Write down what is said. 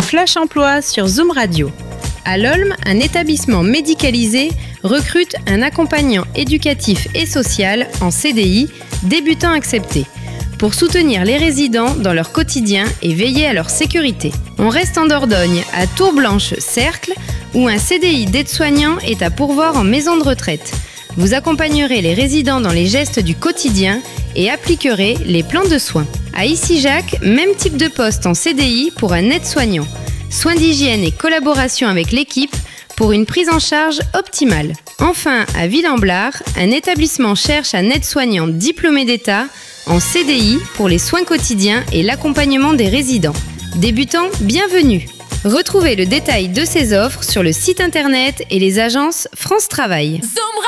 Flash Emploi sur Zoom Radio. À l'Olme, un établissement médicalisé recrute un accompagnant éducatif et social en CDI, débutant accepté, pour soutenir les résidents dans leur quotidien et veiller à leur sécurité. On reste en Dordogne, à Tour-Blanche-Cercle, où un CDI d'aide-soignant est à pourvoir en maison de retraite. Vous accompagnerez les résidents dans les gestes du quotidien et appliquerez les plans de soins. À Issy-Jacques, même type de poste en CDI pour un aide-soignant. Soins d'hygiène et collaboration avec l'équipe pour une prise en charge optimale. Enfin, à Ville-en-Blard, un établissement cherche un aide-soignant diplômé d'État en CDI pour les soins quotidiens et l'accompagnement des résidents. Débutants, bienvenue! Retrouvez le détail de ces offres sur le site internet et les agences France Travail.